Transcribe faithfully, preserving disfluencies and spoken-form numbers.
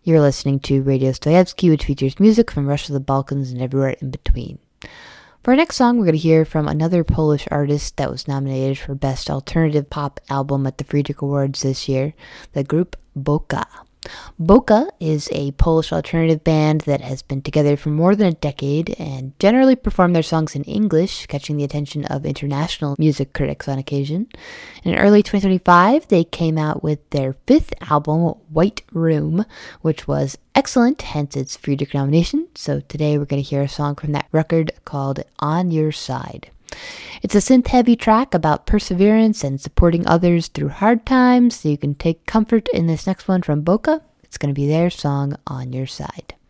You're listening to Radio Stoyevsky, which features music from Russia, the Balkans, and everywhere in between. For our next song, we're going to hear from another Polish artist that was nominated for Best Alternative Pop Album at the Friedrich Awards this year, the group Boka. Boka is a Polish alternative band that has been together for more than a decade and generally perform their songs in English, catching the attention of international music critics on occasion. In early twenty twenty-five, they came out with their fifth album, White Room, which was excellent, hence its Friedrich nomination. So today we're going to hear a song from that record called On Your Side. It's a synth-heavy track about perseverance and supporting others through hard times, so you can take comfort in this next one from Boka. It's going to be their song, On Your Side.